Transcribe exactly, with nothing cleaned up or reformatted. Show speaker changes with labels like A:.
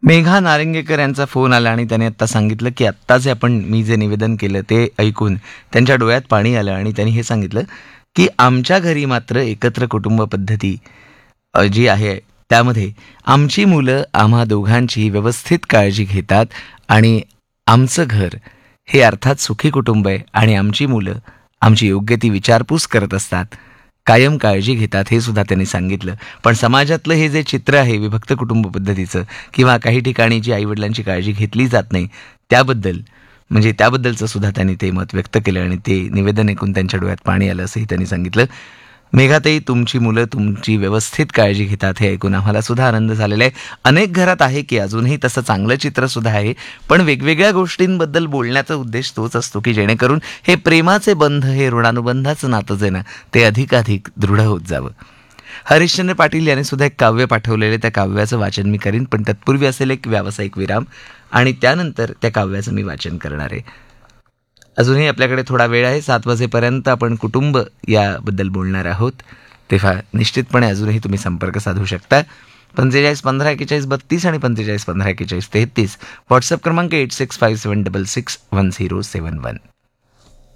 A: मेघा नारंगेकर यांचा फोन आला आणि त्याने आत्ता सांगितलं की आत्ता जे आपण मी जे निवेदन केलं ते ऐकून त्यांच्या डोळ्यात पाणी आलं आणि त्यांनी हे सांगितलं की आमच्या घरी मात्र एकत्र कुटुंब पद्धती अ, जी आहे त्यामध्ये आमची मुलं आम्हा दोघांची व्यवस्थित काळजी घेतात आणि आमचं घर हे अर्थात सुखी कुटुंब आहे आणि आमची मुलं आमची योग्य ती विचारपूस करत असतात, कायम काळजी घेतात हे सुद्धा त्यांनी सांगितलं. पण समाजातलं हे जे चित्र आहे विभक्त कुटुंब पद्धतीचं किंवा काही ठिकाणी जी आईवडिलांची काळजी घेतली जात नाही त्याबद्दल म्हणजे त्याबद्दलचं सुद्धा त्यांनी ते मत व्यक्त केलं आणि ते निवेदन ऐकून त्यांच्या डोळ्यात पाणी आलं असंही त्यांनी सांगितलं. मेघाताई, तुमची मुलं तुमची व्यवस्थित काळजी घेतात हे ऐकून आम्हाला सुद्धा आनंद झालेला आहे. अनेक घरात आहे की अजूनही तसं चांगलं चित्र सुद्धा आहे, पण वेगवेगळ्या गोष्टींबद्दल बोलण्याचा उद्देश तोच असतो की जेणेकरून हे प्रेमाचे बंध, हे ऋणानुबंधाचं नातं जे ना ते अधिकाधिक दृढ होत जावं. हरिश्चंद्र पाटील यांनी सुद्धा एक काव्य पाठवलेले, त्या काव्याचं वाचन मी करीन, पण तत्पूर्वी असेल एक व्यावसायिक विराम आणि त्यानंतर त्या काव्याचं मी वाचन करणार आहे. अजूनही आपल्याकडे थोडा वेळ आहे. सात वाजेपर्यंत आपण कुटुंब याबद्दल बोलणार आहोत, तेव्हा निश्चितपणे अजूनही तुम्ही संपर्क साधू शकता. पंचेचाळीस पंधरा एकेचाळीस बत्तीस आणि पंचेचाळीस पंधरा एकेचाळीस तेहतीस व्हॉट्सअप क्रमांक एट सिक्स फाईव्ह सेवन डबल सिक्स वन झिरो सेवन वन.